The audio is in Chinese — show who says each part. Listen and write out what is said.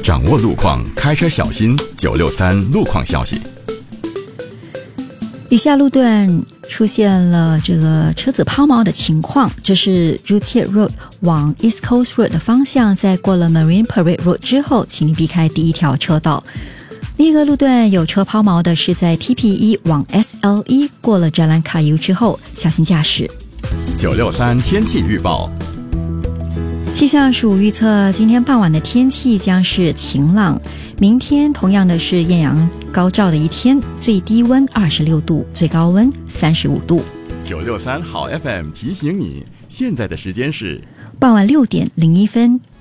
Speaker 1: 掌握路况，开车小心。963路况消息。
Speaker 2: 以下路段出现了这个车子抛锚的情况，这是 Routier Road 往 East Coast Road 的方向，在过了 Marine Parade Road 之后，请你避开第一条车道。另一个路段有车抛锚的是在 TP1 往 SL1 过了Jalan Kayu 之后，小心驾驶。
Speaker 1: 963天气预报。
Speaker 2: 气象署预测今天傍晚的天气将是晴朗，明天同样的是艳阳高照的一天，最低温26度，最高温35度。
Speaker 1: 963好 FM 提醒你，现在的时间是
Speaker 2: 傍晚6点01分。